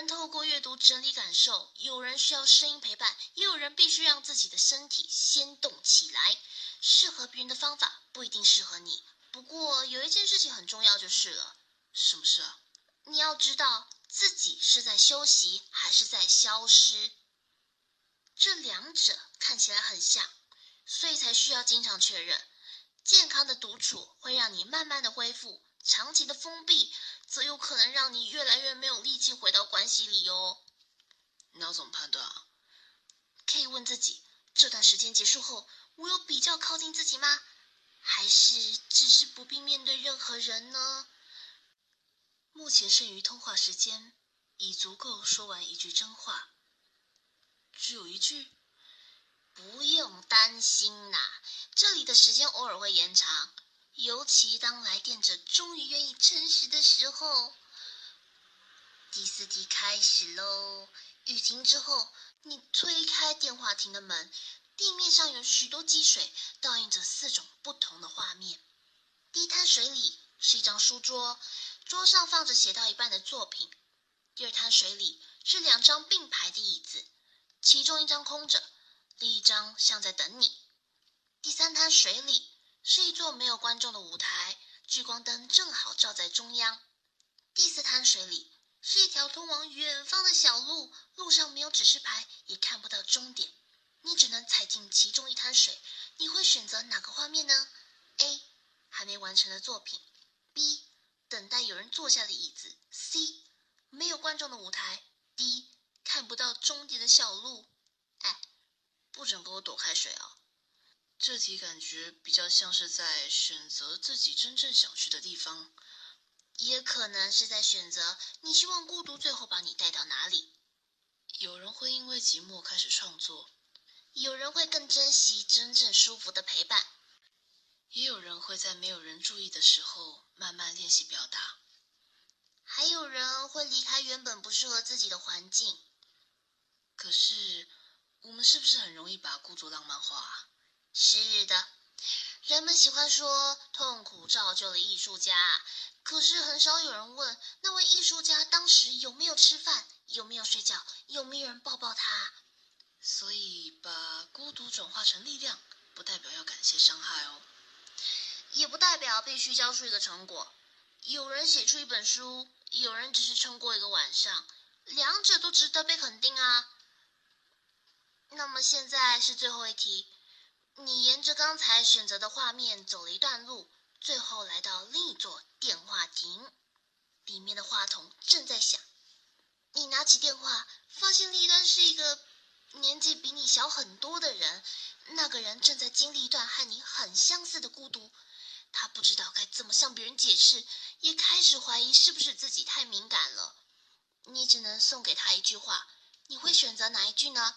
人透过阅读整理感受，有人需要声音陪伴，也有人必须让自己的身体先动起来。适合别人的方法不一定适合你。不过有一件事情很重要就是了。 什么事啊？ 你要知道自己是在休息还是在消失。这两者看起来很像，所以才需要经常确认。健康的独处会让你慢慢的恢复，长期的封闭则有可能让你越来越没有力气回到关系里哦。 那要怎么判断啊？ 可以问自己，这段时间结束后，我有比较靠近自己吗？还是只是不必面对任何人呢？ 目前剩余通话时间已足够说完一句真话。只有一句？ 不用担心啦，这里的时间偶尔会延长，尤其当来电者终于愿意诚实的时候。第4题开始喽。雨停之后，你推开电话亭的门，地面上有许多积水，倒映着4种不同的画面。第一滩水里是一张书桌，桌上放着写到一半的作品。第二滩水里是2张并排的椅子，其中一张空着，另一张像在等你。第3滩水里是一座没有观众的舞台，聚光灯正好照在中央。第4滩水里是一条通往远方的小路，路上没有指示牌，也看不到终点，你只能踩进其中一滩水。你会选择哪个画面呢？ A. 还没完成的作品， B. 等待有人坐下的椅子， C. 没有观众的舞台， D. 看不到终点的小路。 不准给我躲开水啊！这题感觉比较像是在选择自己真正想去的地方， 也可能是在选择你希望孤独最后把你带到哪里。 有人会因为寂寞开始创作， 有人会更珍惜真正舒服的陪伴， 也有人会在没有人注意的时候慢慢练习表达， 还有人会离开原本不适合自己的环境。 可是我们是不是很容易把孤独浪漫化啊？ 是的，人们喜欢说痛苦造就了艺术家，可是很少有人问那位艺术家当时有没有吃饭，有没有睡觉，有没有人抱抱他。 所以把孤独转化成力量，不代表要感谢伤害哦， 也不代表必须交出一个成果。有人写出一本书，有人只是撑过一个晚上，两者都值得被肯定啊。那么现在是最后一题，你沿着刚才选择的画面走了一段路，最后来到另一座电话亭，里面的话筒正在响。你拿起电话，发现另一端是一个年纪比你小很多的人，那个人正在经历一段和你很相似的孤独，他不知道该怎么向别人解释，也开始怀疑是不是自己太敏感了。你只能送给他一句话，你会选择哪一句呢？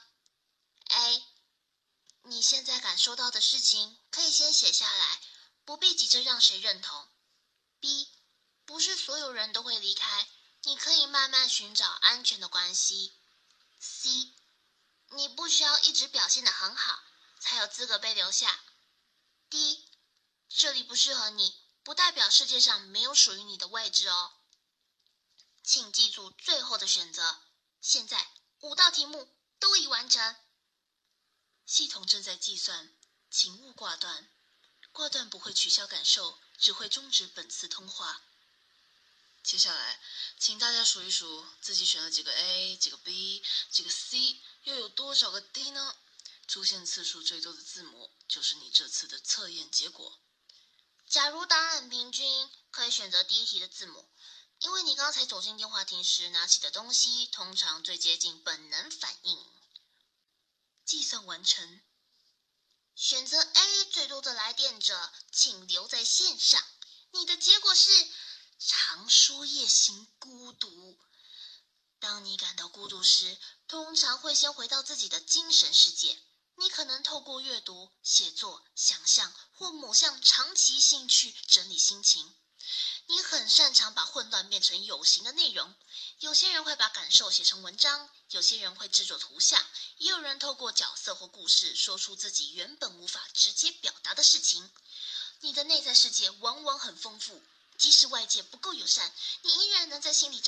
A. 你现在感受到的事情可以先写下来，不必急着让谁认同。 B. 不是所有人都会离开，你可以慢慢寻找安全的关系。 C. 你不需要一直表现得很好，才有资格被留下。 D. 这里不适合你，不代表世界上没有属于你的位置哦。请记住最后的选择。现在5道题目都已完成。 系统正在计算，请勿挂断。挂断不会取消感受，只会终止本次通话。接下来，请大家数一数自己选了几个 A， 几个 B， 几个 C， 又有多少个 D 呢？出现次数最多的字母就是你这次的测验结果。 假如答案很平均，可以选择第1题的字母，因为你刚才走进电话亭时拿起的东西通常最接近本能反应。 计算完成。 选择 A 最多的来电者，请留在线上。你的结果是长书夜行孤独。当你感到孤独时，通常会先回到自己的精神世界。你可能透过阅读、写作、想象或某项长期兴趣整理心情。你很擅长把混乱变成有形的内容。有些人会把感受写成文章，有些人会制作图像，也有人透过角色或故事说出自己原本无法直接表达的事情。你的内在世界往往很丰富，即使外界不够友善，你依然能在心里找